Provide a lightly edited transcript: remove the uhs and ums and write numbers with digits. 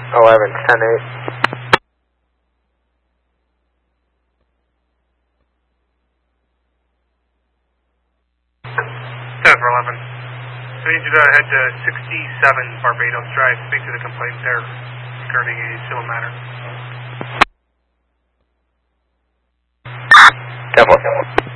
11, 10-8. For 11. So we need you to head to 67 Barbados Drive. Speak to the complaint there regarding a civil matter. 10-4.